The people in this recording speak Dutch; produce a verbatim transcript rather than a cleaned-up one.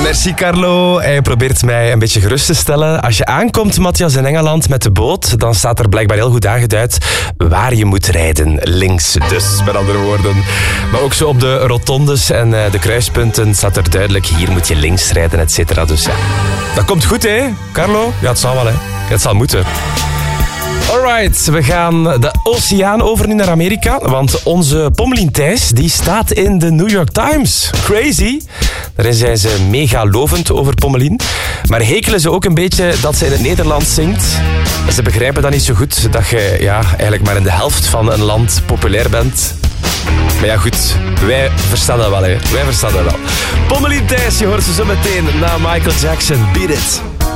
Merci Carlo. Hij probeert mij een beetje gerust te stellen. Als je aankomt, Matthias, in Engeland met de boot, dan staat er blijkbaar heel goed aangeduid waar je moet rijden. Links dus, met andere woorden. Maar ook zo op de rotondes en de kruispunten staat er duidelijk, hier moet je links rijden, et cetera. Dus ja, dat komt goed, hè, Carlo? Ja, het zal wel, hè. Ja, het zal moeten. Alright, we gaan de oceaan over nu naar Amerika, want onze Pommelien Thijs die staat in de New York Times. Crazy. Daarin zijn ze mega lovend over Pommelien. Maar hekelen ze ook een beetje dat ze in het Nederlands zingt. Ze begrijpen dat niet zo goed, dat je ja, eigenlijk maar in de helft van een land populair bent. Maar ja, goed, wij verstaan dat wel, hè. Wij verstaan dat wel. Pommelien Thijs, je hoort ze zo meteen na Michael Jackson. Beat It.